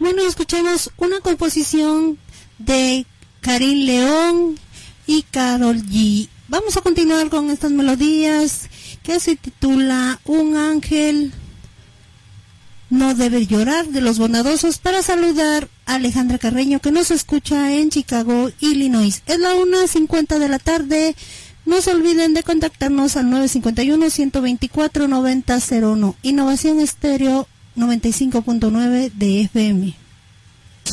Bueno, escuchamos una composición de Karim León y Karol G. Vamos a continuar con estas melodías que se titula Un ángel no debe llorar, de Los Bondadosos, para saludar a Alejandra Carreño, que nos escucha en Chicago, Illinois. Es la 1:50 de la tarde. No se olviden de contactarnos al 951-124-9001. Innovación Estéreo 95.9 de FM.